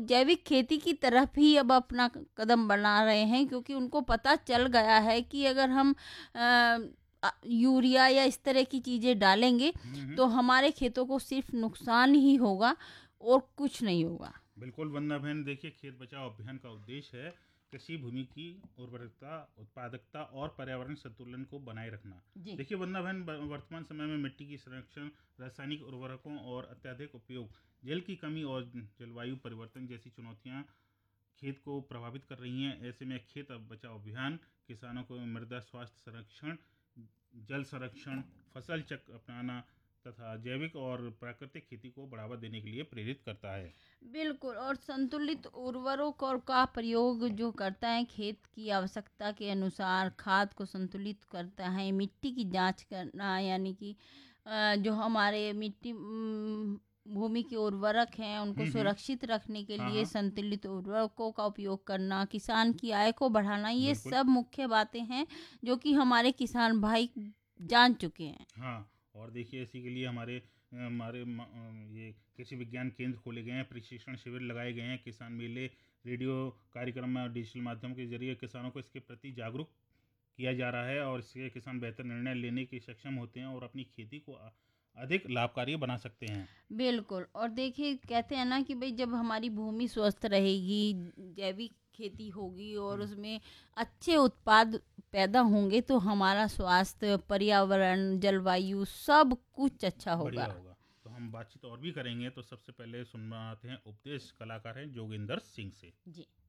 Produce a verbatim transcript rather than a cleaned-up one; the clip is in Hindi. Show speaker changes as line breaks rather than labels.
जैविक खेती की तरफ ही अब अपना कदम बढ़ा रहे हैं, क्योंकि उनको पता चल गया है कि अगर हम अ, अ, यूरिया या इस तरह की चीज़ें डालेंगे
हम्म हम्म।
तो हमारे खेतों को सिर्फ नुकसान ही होगा और कुछ नहीं होगा।
बिल्कुल वंदना बहन, देखिए खेत बचाओ अभियान का उद्देश्य है कृषि भूमि की उर्वरकता, उत्पादकता और पर्यावरण संतुलन को बनाए रखना।
जी।
देखिए वंदना बहन, ब- वर्तमान समय में मिट्टी की संरक्षण, रासायनिक उर्वरकों और अत्यधिक उपयोग, जल की कमी और जलवायु परिवर्तन जैसी चुनौतियां खेत को प्रभावित कर रही हैं। ऐसे में खेत अब बचाओ अभियान किसानों को मृदा स्वास्थ्य संरक्षण, जल संरक्षण, फसल चक्र अपनाना तथा जैविक और प्राकृतिक खेती को बढ़ावा देने के लिए प्रेरित करता है।
बिल्कुल, और संतुलित उर्वरकों का प्रयोग जो करता है, खेत की आवश्यकता के अनुसार खाद को संतुलित करता है, मिट्टी की जांच करना, यानी कि अ, जो हमारे मिट्टी उम, भूमि के उर्वरक हैं उनको
हम्म हम्म।
सुरक्षित रखने के
हाँ
लिए
हाँ।
संतुलित उर्वरकों का उपयोग करना, किसान की आय को बढ़ाना, ये
बिल्कुल।
सब मुख्य बातें हैं जो कि हमारे किसान भाई जान चुके हैं।
हाँ, और देखिए इसी के लिए हमारे अ, हमारे म- अ, ये कृषि विज्ञान केंद्र खोले गए हैं, प्रशिक्षण शिविर लगाए गए हैं, किसान मेले, रेडियो कार्यक्रम और डिजिटल माध्यम के जरिए किसानों को इसके प्रति जागरूक किया जा रहा है, और इससे किसान बेहतर निर्णय लेने के सक्षम होते हैं और अपनी खेती को अ- अधिक लाभकारी बना सकते हैं।
बिल्कुल, और देखिए कहते हैं ना कि भाई जब हमारी भूमि स्वस्थ रहेगी, जैविक खेती होगी और
हम्म,
उसमें अच्छे उत्पाद पैदा होंगे तो हमारा स्वास्थ्य, पर्यावरण, जलवायु सब कुछ अच्छा
बढ़िया
होगा।
होगा। तो हम बातचीत और भी करेंगे, तो सबसे पहले सुनना आते हैं उपदेश कलाकार हैं जोगिंदर सिंह से।
जी।